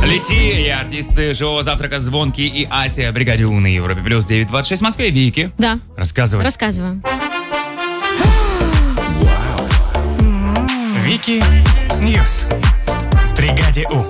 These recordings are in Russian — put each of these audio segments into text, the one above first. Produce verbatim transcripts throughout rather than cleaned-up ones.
Лети, и артисты шоу «Завтрака Звонки» и Ася, бригаде У на Европе плюс девять двадцать шесть в Москве. Вики. Да. Рассказывай. Рассказываю. Вики Ньюс в бригаде У.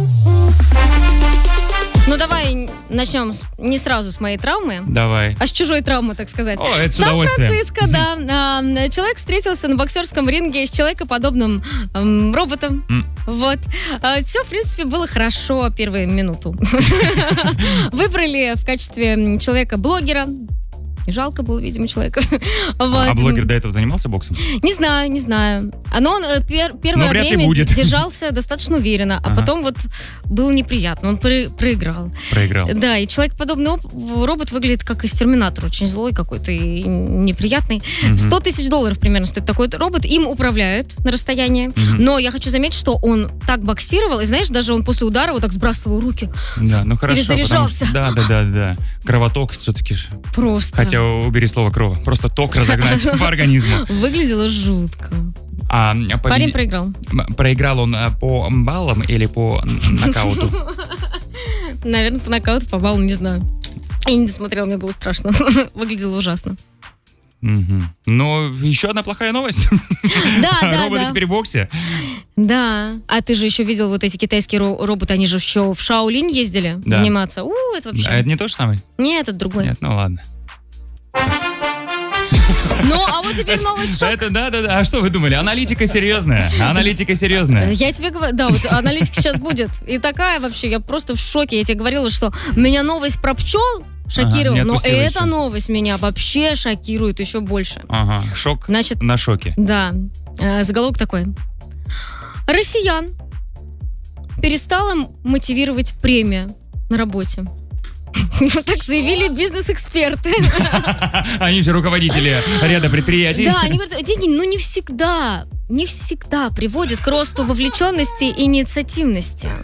Ну, давай начнем с- не сразу с моей травмы, Давай. а с чужой травмы, так сказать. О, это с удовольствием. Сан-Франциско, да. А, человек встретился на боксерском ринге с человекоподобным ам, роботом. М. Вот. Все, в принципе, было хорошо первую минуту. Выбрали в качестве человека-блогера. И жалко было, видимо, человека. А Вот. блогер до этого занимался боксом? Не знаю, не знаю. А, Но он э, пер- первое Но вряд ли время будет. д- держался достаточно уверенно, а Ага. потом вот было неприятно. Он про- проиграл. Проиграл. Да, и человек-подобный оп- робот выглядит как из Терминатора, очень злой какой-то и неприятный. Мгм. сто тысяч долларов примерно стоит такой робот. Им управляют на расстоянии. Мгм. Но я хочу заметить, что он так боксировал, и знаешь, даже он после удара вот так сбрасывал руки. Да, ну хорошо. потому Перезаряжался. что- Да, да, да, да. Кровоток все-таки ж. Просто. Хотя убери слово крово. Просто ток разогнать по организму. Выглядело жутко. А победи- Парень проиграл. М, Проиграл он а, по баллам или по н- нокауту? Наверное, по нокауту, по баллу, не знаю. Я не досмотрела, мне было страшно. Выглядело ужасно. Мгм. Но еще одна плохая новость. Да, да, Роботы да. теперь в боксе. Да. А ты же еще видел вот эти китайские ро- роботы, они же еще в Шаолинь ездили Да. заниматься. У, это вообще... А это не то же самое? Нет, это другой. Нет, ну ладно. Ну, а вот теперь новость шок. Это да, да, да. А что вы думали? Аналитика серьезная. Аналитика серьезная. Я тебе говорю, да, вот аналитика сейчас будет. И такая вообще, я просто в шоке. Я тебе говорила, что меня новость про пчел шокировала, не но отпустила эта еще. новость меня вообще шокирует еще больше. Ага, шок Значит, на шоке. да, э, заголовок такой. Россиян перестала мотивировать премия на работе. Так заявили бизнес-эксперты. Они же руководители ряда предприятий. Да, они говорят, деньги, ну не всегда, не всегда приводят к росту вовлеченности и инициативности.